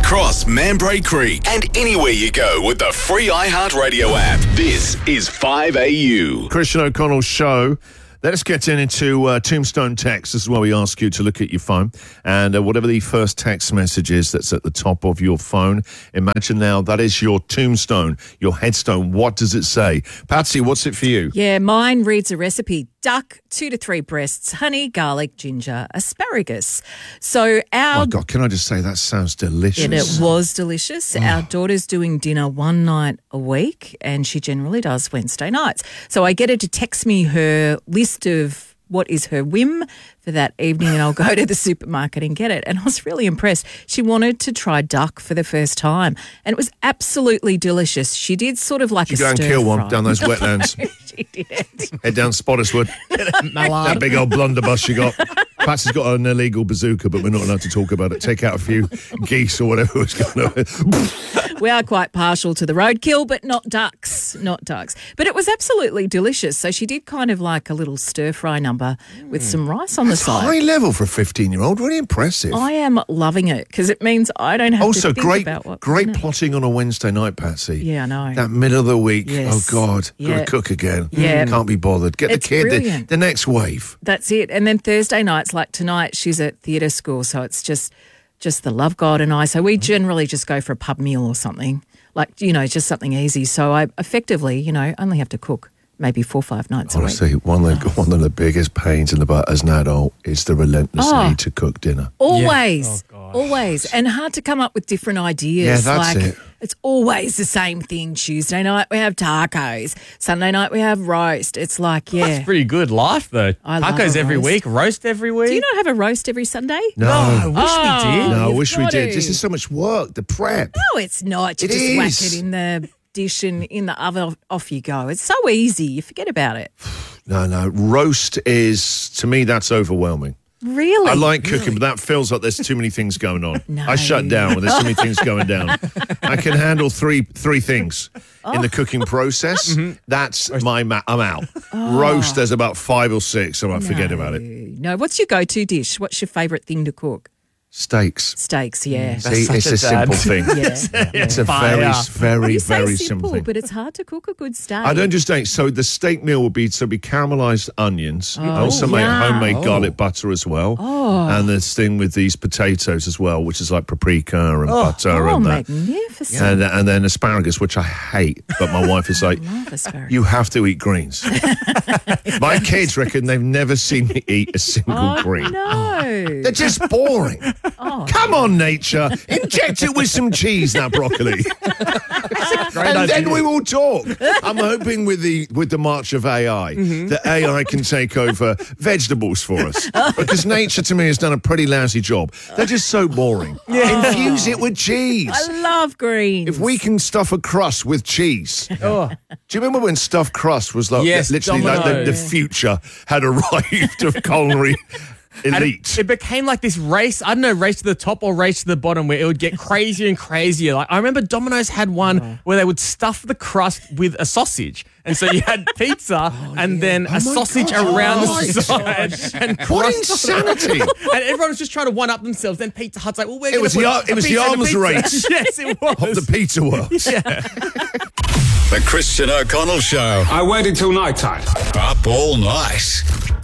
across Mambray Creek and anywhere you go with the free iHeartRadio app. This is 5AU. Christian O'Connell Show. Let's get into Tombstone text. This is where we ask you to look at your phone and whatever the first text message is that's at the top of your phone, imagine now that is your tombstone, your headstone. What does it say? Patsy, what's it for you? Yeah, mine reads a recipe. Duck, 2 to 3 breasts, honey, garlic, ginger, asparagus. So Oh, my God, can I just say that sounds delicious? And it was delicious. Our daughter's doing dinner one night a week, and she generally does Wednesday nights. So I get her to text me her list of what is her whim for that evening, and I'll go to the supermarket and get it. And I was really impressed. She wanted to try duck for the first time, and it was absolutely delicious. She did sort of like you go and kill one down those wetlands. She did. Head down Spottiswood. That big old blunderbuss you got. Patsy's got an illegal bazooka, but we're not allowed to talk about it. Take out a few geese or whatever was going on. We are quite partial to the roadkill, but not ducks. But it was absolutely delicious. So she did kind of like a little stir-fry number with some rice on the side. High level for a 15-year-old. Really impressive. I am loving it because it means I don't have to think about what. Great plotting on a Wednesday night, Patsy. Yeah, I know. That middle of the week. Yes. Oh, God. Yeah. Got to cook again. Yeah. Can't be bothered. Get It's the kid brilliant. the next wave. That's it. And then Thursday nights, like tonight, she's at theatre school, so it's just the Love God and I. So we generally just go for a pub meal or something, like, just something easy. So I effectively, only have to cook maybe 4 or 5 nights a week. Honestly, one of the biggest pains in the butt as an adult is the relentless need to cook dinner. Always. Always. And hard to come up with different ideas. Yeah, that's it. It's always the same thing. Tuesday night we have tacos. Sunday night we have roast. It's like, That's pretty good life, though. I love Tacos a every roast. week, roast every week. Do you not have a roast every Sunday? No. I wish we did. No, I you've wish we got did. to. This is so much work, the prep. No, it's not. You It just whack is. it in the dish and in the oven, off you go. It's so easy. You forget about it. No. Roast is, to me, that's overwhelming. Really? I like cooking, but that feels like there's too many things going on. No. I shut down when there's so many things going down. I can handle three things in the cooking process. That's I'm out. Roast, there's about 5 or 6, so I forget about it. No. What's your go-to dish? What's your favourite thing to cook? Steaks. Steaks, yeah. See, such it's a a simple dad. thing. Yeah. It's a Fire. very, You say very simple, simple thing. but it's hard to cook a good steak. I don't do steak. So the steak meal will be caramelized onions. I also make yum. homemade garlic butter as well. And this thing with these potatoes as well, which is like paprika and butter Oh, and that. magnificent. And then asparagus, which I hate, but my wife is like, Love asparagus. you have to eat greens. My kids reckon they've never seen me eat a single green. No. They're just boring. Come on, nature. Inject it with some cheese, that broccoli. And then we will talk. I'm hoping with the march of AI, that AI can take over vegetables for us. Because nature, to me, has done a pretty lousy job. They're just so boring. Infuse it with cheese. I love greens. If we can stuff a crust with cheese. Do you remember when stuffed crust was like Yes, literally like the Domino's. future had arrived of culinary And elite? it became like this race, I don't know, race to the top or race to the bottom, where it would get crazier and crazier. Like I remember Domino's had one where they would stuff the crust with a sausage. And so you had pizza and then a sausage around the side. And What crust on it. insanity! And everyone was just trying to one-up themselves. Then Pizza Hut's like, well, we're It was gonna put the a pizza in arms pizza. race. Yes, it was. Of the pizza world. The Christian O'Connell Show. I waited till night time. Up all night.